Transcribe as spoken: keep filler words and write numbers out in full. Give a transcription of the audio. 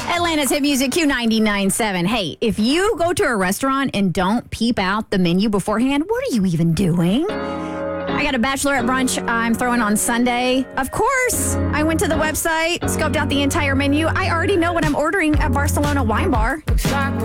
Atlanta's hit music Q ninety-nine point seven. Hey, if you go to a restaurant and don't peep out the menu beforehand, what are you even doing? I got a bachelorette brunch I'm throwing on Sunday. Of course, I went to the website, scoped out the entire menu. I already know what I'm ordering at Barcelona Wine Bar.